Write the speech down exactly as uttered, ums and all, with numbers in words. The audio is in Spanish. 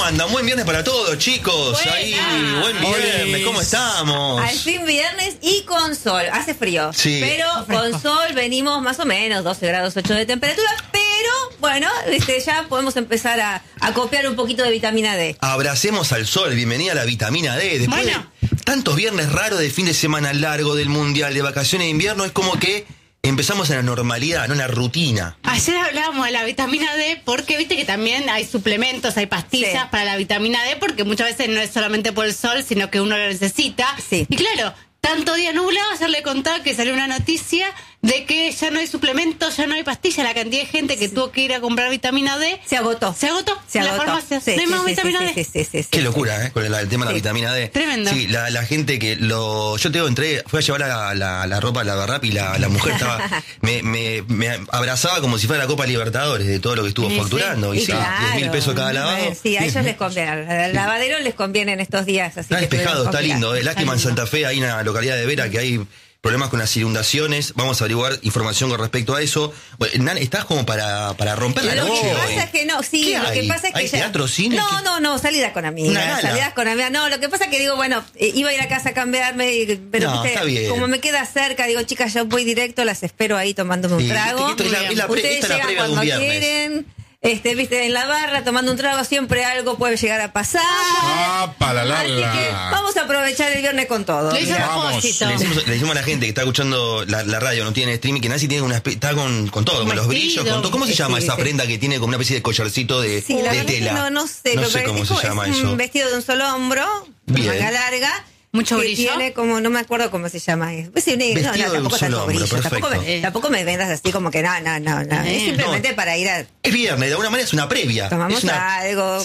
andan? Buen viernes para todos, chicos. Buena. Ahí, buen viernes. ¿Cómo estamos? Al fin viernes y con sol. Hace frío. Sí. Pero con sol venimos más o menos, doce grados ocho de temperatura. Pero, bueno, este, ya podemos empezar a, a copiar un poquito de vitamina D. Abracemos al sol. Bienvenida a la vitamina D. Después Bueno. de tantos viernes raros de fin de semana largo, del mundial, de vacaciones de invierno, es como que empezamos en la normalidad, no en la rutina. Ayer hablábamos de la vitamina D porque viste que también hay suplementos, hay pastillas Sí. para la vitamina D porque muchas veces no es solamente por el sol, sino que uno lo necesita. Sí. Y claro, tanto día nublado, ayer le contaba que salió una noticia de que ya no hay suplementos, ya no hay pastillas, la cantidad de gente que tuvo que ir a comprar vitamina D. Se agotó. Se agotó. Se en la agotó. farmacia. Sí, no hay sí, más sí, vitamina sí, D. sí, sí, sí, sí, Qué sí. locura, ¿eh? Con el, el tema de la Sí. vitamina D. Tremendo. Sí, la, la gente que lo... Yo te digo, entré, fui a llevar la, la, la ropa a la Barrap y la, la mujer estaba... me, me, me abrazaba como si fuera la Copa Libertadores de todo lo que estuvo Sí, sí. facturando. Y Y sí, claro. diez mil pesos cada lavado. Bueno, sí, a ellos les conviene. Al lavadero les conviene en estos días. Así Está que despejado, tuvieron está que lindo. comprar. Eh. Lástima en Santa Fe, ahí en la localidad de Vera, que hay problemas con las inundaciones. Vamos a averiguar información con respecto a eso. Bueno, Nan, estás como para, para romper la Lo noche que hoy. pasa es que no, sí, ¿Qué lo hay? que pasa es que ¿Hay ya- teatro, cine? No, ¿Qué? no, no, salida con Una amigas, gala. salidas con amigas. No, lo que pasa es que digo, bueno, eh, iba a ir a casa a cambiarme, y- pero No, viste, está bien. como me queda cerca, digo, chicas, yo voy directo, las espero ahí tomándome un Sí, trago. esto es la- es la pre- Ustedes esta es la llegan previa de un cuando viernes. quieren. Este, viste, en la barra, tomando un trago, siempre algo puede llegar a pasar. Ah, para la Así que la. vamos a aprovechar el viernes con todo. Lo hizo Mirá. a Vamos. propósito. Le decimos, le decimos a la gente que está escuchando la, la radio, no tiene streaming, que Nancy tiene una espe- está con, con todo, Un con los vestido. brillos, con todo. ¿Cómo se Sí, llama sí, esa sí. prenda que tiene como una especie de collarcito de, Sí, la de verdad que tela? no, no sé, no pero sé cómo es se como- llama es eso. un vestido de un solo hombro, Bien. manga larga. Mucho que brillo. Tiene como, no me acuerdo cómo se llama. Pues sí, no, Vestido no, de un tampoco solo tanto hombro, brillo. Tampoco perfecto. me, tampoco me vendas así como que no, no, no, no. Eh, Es simplemente no. para ir a... Es viernes, de alguna manera es una previa. Tomamos es una, algo,